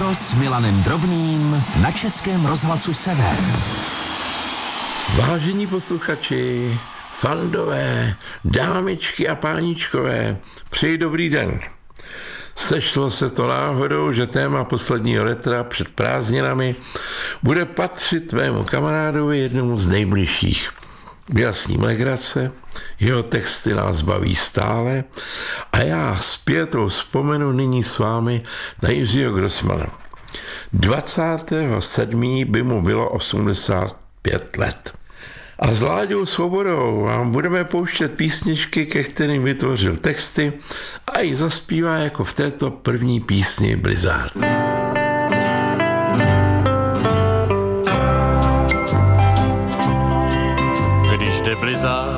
Ráno s Milanem Drobným na Českém rozhlasu Sever. Vážení posluchači, fandové, dámičky a páničkové, přeji dobrý den. Sešlo se to náhodou, že téma posledního retra před prázdninami bude patřit tvému kamarádovi, jednomu z nejbližších. Vyjasním legrace, jeho texty nás baví stále a já zpětou vzpomenu nyní s vámi na Jiřího Grossmana. 27. by mu bylo 85 let. A s Láďou Svobodou vám budeme pouštět písničky, ke kterým vytvořil texty a ji zaspívá jako v této první písni Blizzard.